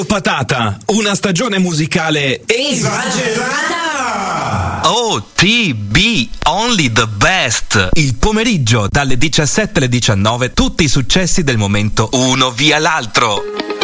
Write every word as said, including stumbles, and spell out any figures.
Patata, una stagione musicale esagerata! Oh, T B, only the best! Il pomeriggio dalle diciassette alle diciannove, tutti i successi del momento, uno via l'altro.